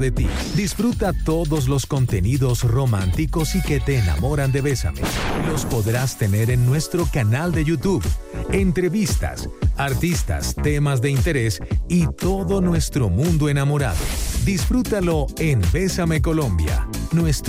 de ti. Disfruta todos los contenidos románticos y que te enamoran de Bésame. Los podrás tener en nuestro canal de YouTube. Entrevistas, artistas, temas de interés y todo nuestro mundo enamorado. Disfrútalo en Bésame Colombia, nuestro